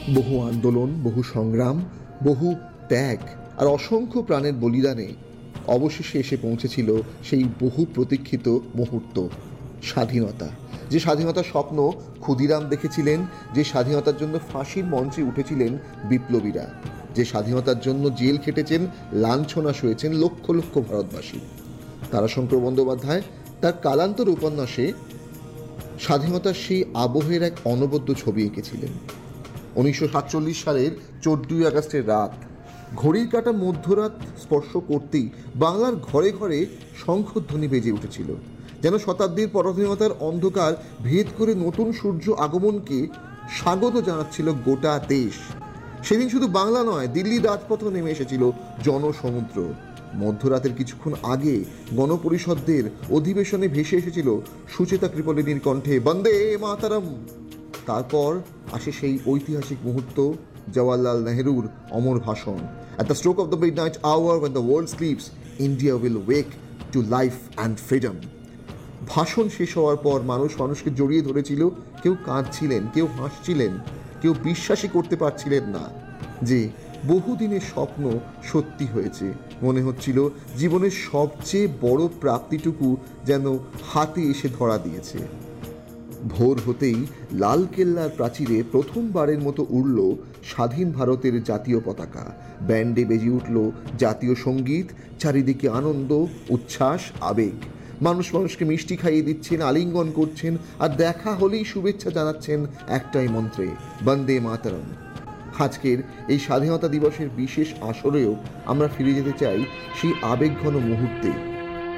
বহু আন্দোলন, বহু সংগ্রাম, বহু ত্যাগ আর অসংখ্য প্রাণের বলিদানে অবশেষে এসে পৌঁছেছিল সেই বহু প্রতীক্ষিত মুহূর্ত, স্বাধীনতা। যে স্বাধীনতার স্বপ্ন ক্ষুদিরাম দেখেছিলেন, যে স্বাধীনতার জন্য ফাঁসির মঞ্চে উঠেছিলেন বিপ্লবীরা, যে স্বাধীনতার জন্য জেল খেটেছেন, লাঞ্ছনা সয়েছেন লক্ষ লক্ষ ভারতবাসী। তারাশঙ্কর বন্দ্যোপাধ্যায় তার কালান্তর উপন্যাসে স্বাধীনতার সেই আবহের এক অনবদ্য ছবি এঁকেছিলেন। 1947 সালের 14ই আগস্টের রাত, ঘড়ির কাঁটা মধ্যরাত স্পর্শ করতেই বাংলার ঘরে ঘরে শঙ্খধ্বনি বেজে উঠেছিল, যেন শতাব্দীর পরাধীনতার অন্ধকার ভেদ করে নতুন সূর্য আগমনকে স্বাগত জানাচ্ছিল গোটা দেশ। সেদিন শুধু বাংলা নয়, দিল্লির রাজপথেও নেমে এসেছিল জনসমুদ্র। মধ্যরাতের কিছুক্ষণ আগে গণপরিষদের অধিবেশনে ভেসে এসেছিল সুচেতা কৃপলিনীর কণ্ঠে বন্দে মাতারম। তারপর আসে সেই ঐতিহাসিক মুহূর্ত, জওয়াহরলাল নেহরুর অমর ভাষণ। At the stroke of the midnight hour when the world sleeps, India will wake to life and freedom. ভাষণ শেষ হওয়ার পর মানুষ মানুষকে জড়িয়ে ধরেছিল। কেউ কাঁদছিলেন, কেউ হাসছিলেন, কেউ বিশ্বাসই করতে পারছিলেন না যে বহুদিনের স্বপ্ন সত্যি হয়েছে। মনে হচ্ছিল জীবনের সবচেয়ে বড় প্রাপ্তিটুকু যেন হাতে এসে ধরা দিয়েছে। ভোর হতেই লালকেল্লার প্রাচীরে প্রথমবারের মতো উড়ল স্বাধীন ভারতের জাতীয় পতাকা। ব্যান্ডে বেজে উঠল জাতীয় সঙ্গীত, চারিদিকে আনন্দ, উচ্ছ্বাস, আবেগ। মানুষ মানুষকে মিষ্টি খাইয়ে দিচ্ছেন, আলিঙ্গন করছেন, আর দেখা হলেই শুভেচ্ছা জানাচ্ছেন একটাই মন্ত্রে, বন্দে মাতরম। আজকের এই স্বাধীনতা দিবসের বিশেষ আসরেও আমরা ফিরে যেতে চাই সেই আবেগঘন মুহূর্তে,